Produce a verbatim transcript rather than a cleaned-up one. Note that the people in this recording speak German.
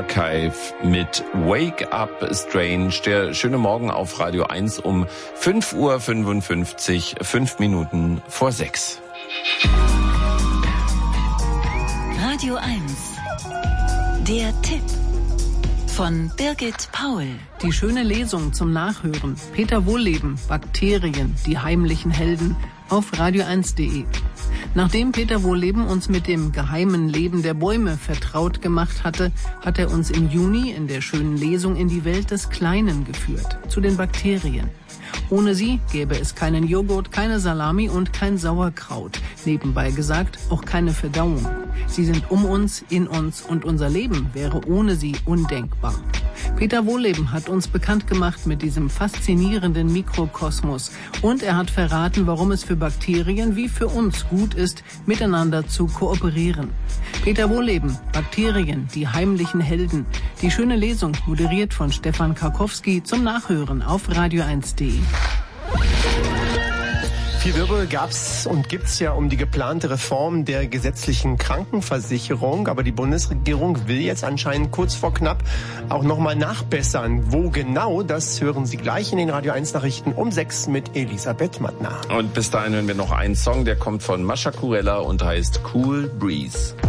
Archive mit Wake Up Strange. Der schöne Morgen auf Radio eins um fünf Uhr fünfundfünfzig, fünf Minuten vor sechs. Radio eins. Der Tipp von Birgit Paul. Die schöne Lesung zum Nachhören. Peter Wohlleben, Bakterien, die heimlichen Helden auf radio eins punkt de. Nachdem Peter Wohlleben uns mit dem geheimen Leben der Bäume vertraut gemacht hatte, hat er uns im Juni in der schönen Lesung in die Welt des Kleinen geführt, zu den Bakterien. Ohne sie gäbe es keinen Joghurt, keine Salami und kein Sauerkraut. Nebenbei gesagt, auch keine Verdauung. Sie sind um uns, in uns und unser Leben wäre ohne sie undenkbar. Peter Wohlleben hat uns bekannt gemacht mit diesem faszinierenden Mikrokosmos und er hat verraten, warum es für Bakterien wie für uns gut ist, miteinander zu kooperieren. Peter Wohlleben, Bakterien, die heimlichen Helden. Die schöne Lesung, moderiert von Stefan Karkowski, zum Nachhören auf radio eins punkt de. Viel Wirbel gab's und gibt's ja um die geplante Reform der gesetzlichen Krankenversicherung. Aber die Bundesregierung will jetzt anscheinend kurz vor knapp auch nochmal nachbessern. Wo genau, das hören Sie gleich in den Radio eins Nachrichten um sechs mit Elisabeth Mattner. Und bis dahin hören wir noch einen Song, der kommt von Mascha Kurella und heißt Cool Breeze.